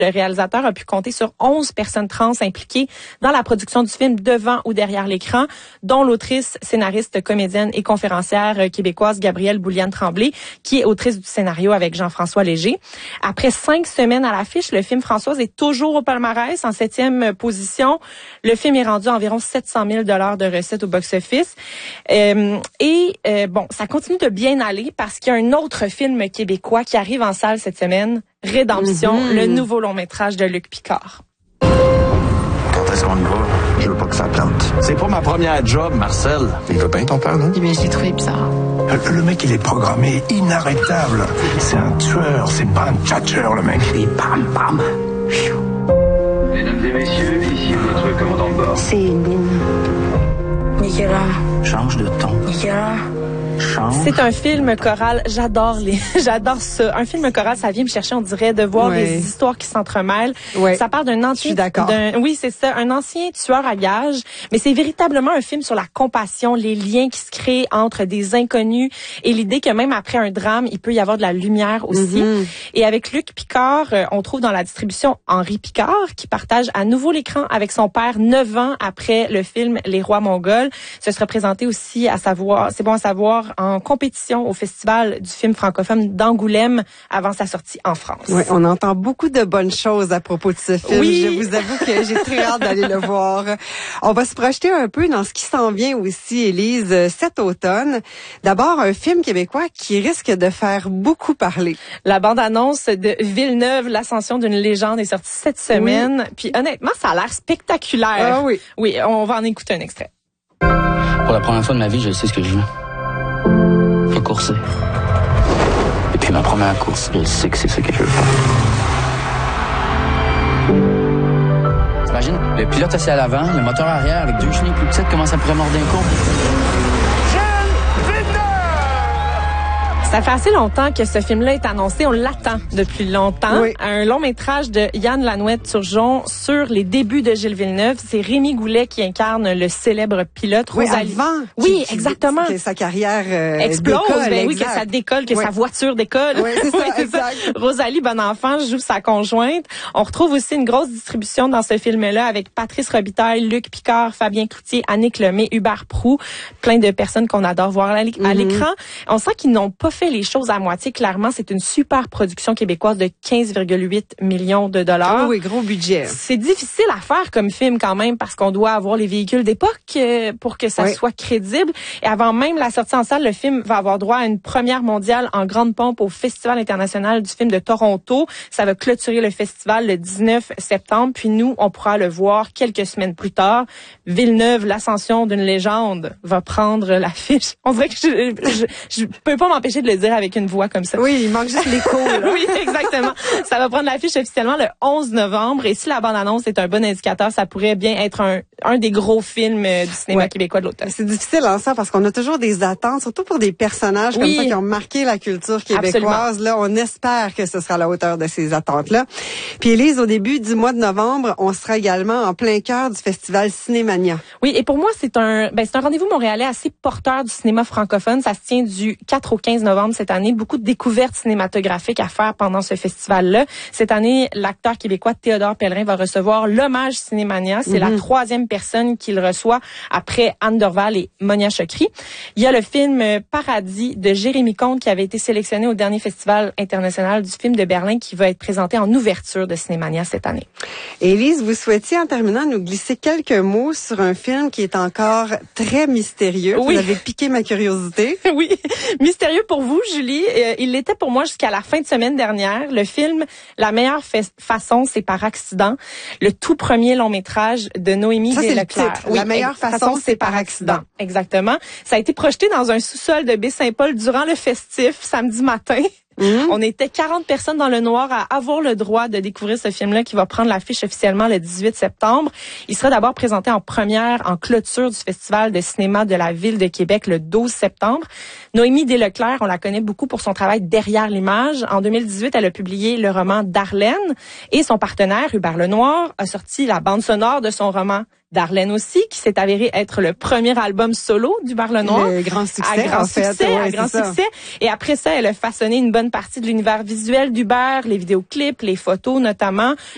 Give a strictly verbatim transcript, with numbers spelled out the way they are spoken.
Le réalisateur a pu compter sur onze personnes trans impliquées dans la production du film devant ou derrière l'écran, dont l'autrice, scénariste, comédienne et conférencière québécoise Gabrielle Bouliane-Tremblay, qui est autrice du scénario avec Jean-François Léger. Après cinq semaines à l'affiche, le film Françoise est toujours au palmarès, en septième position. Le film est rendu à environ sept cent mille dollars de recettes au box-office. Euh, et euh, bon, ça continue de bien aller parce qu'il y a un autre film québécois qui arrive en salle cette semaine, Rédemption, mm-hmm. le nouveau long-métrage de Luc Picard. Quand est-ce qu'on y va? Je veux pas que ça plante. C'est pas ma première job, Marcel. Il va bien ton père, non? Eh bien, je l'ai trouvé bizarre. Le, le mec, il est programmé, inarrêtable. C'est un tueur, c'est pas un tchatcheur, le mec. Et bam, bam. Mesdames et messieurs, ici votre commandant de bord. C'est Lynn. Nicolas. Change de ton. Nicolas. C'est un film choral, j'adore les, j'adore ça. Un film choral, ça vient me chercher, on dirait, de voir ouais. des histoires qui s'entremêlent. Ouais. Ça parle d'un ancien, d'un, oui, c'est ça, un ancien tueur à gages, mais c'est véritablement un film sur la compassion, les liens qui se créent entre des inconnus et l'idée que même après un drame, il peut y avoir de la lumière aussi. Mm-hmm. Et avec Luc Picard, on trouve dans la distribution Henri Picard qui partage à nouveau l'écran avec son père neuf ans après le film Les Rois Mongols. Ce sera présenté aussi à savoir, c'est bon à savoir, en compétition au Festival du film francophone d'Angoulême avant sa sortie en France. Oui, on entend beaucoup de bonnes choses à propos de ce film. Oui. Je vous avoue que j'ai très hâte d'aller le voir. On va se projeter un peu dans ce qui s'en vient aussi, Élise, cet automne. D'abord, un film québécois qui risque de faire beaucoup parler. La bande-annonce de Villeneuve, l'ascension d'une légende, est sortie cette semaine. Oui. Puis honnêtement, ça a l'air spectaculaire. Ah oui. Oui, on va en écouter un extrait. Pour la première fois de ma vie, je sais ce que je veux. Je veux courser. Et puis ma première course, je sais que c'est ce que je veux faire. T'imagines, le pilote assis à l'avant, le moteur arrière avec deux chenilles plus petites, comment ça pourrait mordre un coup? Ça fait assez longtemps que ce film-là est annoncé. On l'attend depuis longtemps. Oui. Un long métrage de Yann Lanouette-Turgeon sur les débuts de Gilles Villeneuve. C'est Rémi Goulet qui incarne le célèbre pilote. Oui, Rosalie. avant. Oui, qui, exactement. Que sa carrière euh, explose. Décolle, ben oui, exact. que ça décolle, que oui. sa voiture décolle. Oui, c'est ça, oui, c'est exact. ça. Rosalie Bonenfant joue sa conjointe. On retrouve aussi une grosse distribution dans ce film-là avec Patrice Robitaille, Luc Picard, Fabien Cloutier, Annick Lemay, Hubert Proulx. Plein de personnes qu'on adore voir à l'écran. Mm-hmm. On sent qu'ils n'ont pas fait les choses à moitié. Clairement, c'est une super production québécoise de quinze virgule huit millions de dollars. Oh oui, gros budget. C'est difficile à faire comme film quand même parce qu'on doit avoir les véhicules d'époque euh, pour que ça oui. soit crédible. Et avant même la sortie en salle, le film va avoir droit à une première mondiale en grande pompe au Festival international du film de Toronto. Ça va clôturer le festival le dix-neuf septembre. Puis nous, on pourra le voir quelques semaines plus tard. Villeneuve, l'ascension d'une légende, va prendre l'affiche. On dirait que je, je, je peux pas m'empêcher de le dire avec une voix comme ça. Oui, il manque juste l'écho. Oui, exactement. Ça va prendre l'affiche officiellement le onze novembre. Et si la bande-annonce est un bon indicateur, ça pourrait bien être un, un des gros films euh, du cinéma ouais. québécois de l'automne. C'est difficile en ça parce qu'on a toujours des attentes, surtout pour des personnages oui. comme ça qui ont marqué la culture québécoise. Absolument. Là, on espère que ce sera à la hauteur de ces attentes-là. Puis Élise, au début du mois de novembre, on sera également en plein cœur du festival Cinémania. Oui, et pour moi, c'est un, ben, c'est un rendez-vous montréalais assez porteur du cinéma francophone. Ça se tient du quatre au quinze novembre cette année. Beaucoup de découvertes cinématographiques à faire pendant ce festival-là. Cette année, l'acteur québécois Théodore Pellerin va recevoir l'hommage Cinémania. C'est mm-hmm. la troisième personne qu'il reçoit après Anne Dorval et Monia Chokri. Il y a le film Paradis de Jérémy Comte qui avait été sélectionné au dernier festival international du film de Berlin qui va être présenté en ouverture de Cinémania cette année. Élise, vous souhaitiez en terminant nous glisser quelques mots sur un film qui est encore très mystérieux. Oui. Vous avez piqué ma curiosité. Oui, mystérieux pour vous, Julie. Euh, il l'était pour moi jusqu'à la fin de semaine dernière. Le film La meilleure fa- façon, c'est par accident. Le tout premier long métrage de Noémie Desleclerc. Oui, La meilleure façon, façon c'est par accident. accident. Exactement. Ça a été projeté dans un sous-sol de Baie-Saint-Paul durant le festif, samedi matin. Mmh. On était quarante personnes dans le noir à avoir le droit de découvrir ce film-là qui va prendre l'affiche officiellement le dix-huit septembre. Il sera d'abord présenté en première, en clôture du Festival de cinéma de la Ville de Québec le douze septembre. Noémie Desleclerc, on la connaît beaucoup pour son travail derrière l'image. En deux mille dix-huit, elle a publié le roman Darlene et son partenaire, Hubert Lenoir, a sorti la bande sonore de son roman Darlene aussi, qui s'est avéré être le premier album solo d'Hubert Lenoir. Le grand succès, à grand en fait. Succès, ouais, à grand ça. succès. Et après ça, elle a façonné une bonne partie de l'univers visuel d'Hubert, les vidéoclips, les photos notamment.